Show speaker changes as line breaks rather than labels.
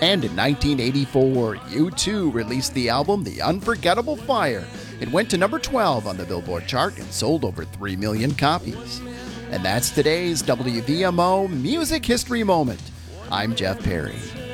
And in 1984, U2 released the album The Unforgettable Fire. It went to number 12 on the Billboard chart and sold over 3 million copies. And that's today's WVMO Music History Moment. I'm Jeff Perry.